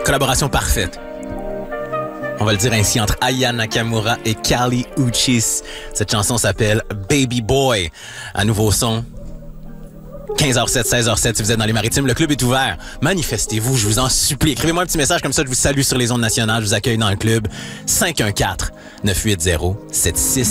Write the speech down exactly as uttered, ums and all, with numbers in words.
Collaboration parfaite. On va le dire ainsi, entre Aya Nakamura et Kali Uchis. Cette chanson s'appelle Baby Boy. Un nouveau son. quinze heures sept, seize heures sept, si vous êtes dans les maritimes, le club est ouvert. Manifestez-vous, je vous en supplie. Écrivez-moi un petit message comme ça, je vous salue sur les ondes nationales, je vous accueille dans le club. cinq un quatre, neuf huit zéro, sept six